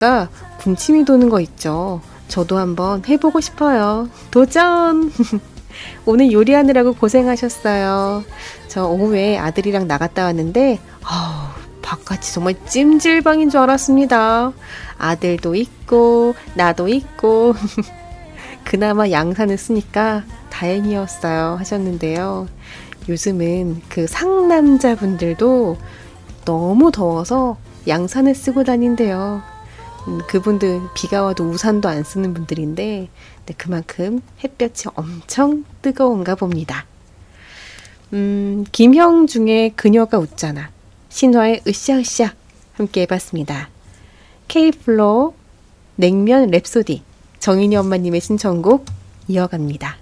군침이 도는 거 있죠. 저도 한번 해보고 싶어요. 도전! 오늘 요리하느라고 고생하셨어요. 저 오후에 아들이랑 나갔다 왔는데 바깥이 정말 찜질방인 줄 알았습니다. 아들도 있고 나도 있고 그나마 양산을 쓰니까 다행이었어요 하셨는데요. 요즘은 그 상남자분들도 너무 더워서 양산을 쓰고 다닌대요. 그분들 비가 와도 우산도 안 쓰는 분들인데 그만큼 햇볕이 엄청 뜨거운가 봅니다. 김형중의 그녀가 웃잖아, 신화의 으쌰으쌰 함께 해봤습니다. K-플로 냉면 랩소디, 정인이 엄마님의 신청곡 이어갑니다.